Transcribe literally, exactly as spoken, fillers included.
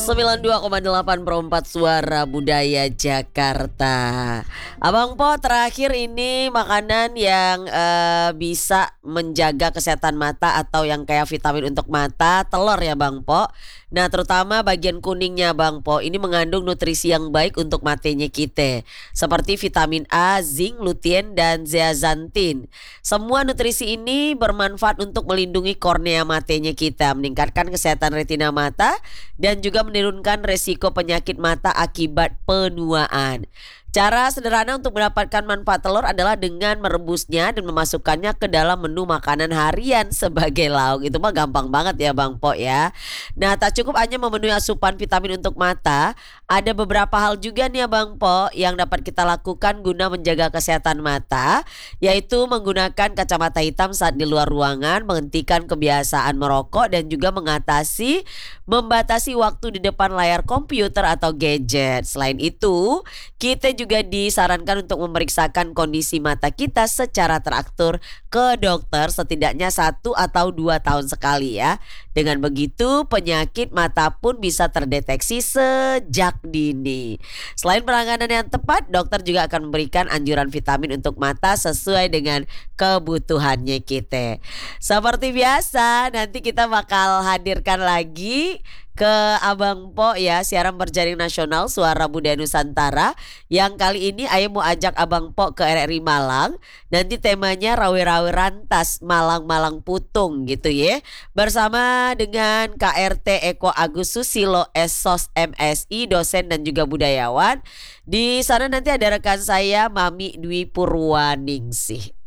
sembilan puluh dua koma delapan per empat Suara Budaya Jakarta. Abang Po, terakhir ini makanan yang eh, bisa menjaga kesehatan mata atau yang kayak vitamin untuk mata, telur ya Bang Po. Nah, terutama bagian kuningnya Bang Po, ini mengandung nutrisi yang baik untuk matanya kita, seperti vitamin A, zinc, lutein, dan zeaxanthin. Semua nutrisi ini bermanfaat untuk melindungi kornea matanya kita, meningkatkan kesehatan retina mata, dan juga menurunkan resiko penyakit mata akibat penuaan. Cara sederhana untuk mendapatkan manfaat telur adalah dengan merebusnya dan memasukkannya ke dalam menu makanan harian sebagai lauk. Itu mah gampang banget ya Bang Po ya. Nah, tak cukup hanya memenuhi asupan vitamin untuk mata, ada beberapa hal juga nih ya Bang Po yang dapat kita lakukan guna menjaga kesehatan mata, yaitu menggunakan kacamata hitam saat di luar ruangan, menghentikan kebiasaan merokok, dan juga mengatasi membatasi waktu di depan layar komputer atau gadget. Selain itu, kita juga disarankan untuk memeriksakan kondisi mata kita secara teratur ke dokter setidaknya satu atau dua tahun sekali ya. Dengan begitu penyakit mata pun bisa terdeteksi sejak dini. Selain penanganan yang tepat, dokter juga akan memberikan anjuran vitamin untuk mata sesuai dengan kebutuhannya kita. Seperti biasa, nanti kita bakal hadirkan lagi ke Abang Po ya, siaran berjaring nasional Suara Budaya Nusantara, yang kali ini Ayo mau ajak Abang Po ke R R I Malang. Nanti temanya Rawe-Rawe Rantas Malang-Malang Putung gitu ya, bersama dengan K R T Eko Agus Susilo S O S M Si, dosen dan juga budayawan. Di sana nanti ada rekan saya Mami Dwi Purwaningsih.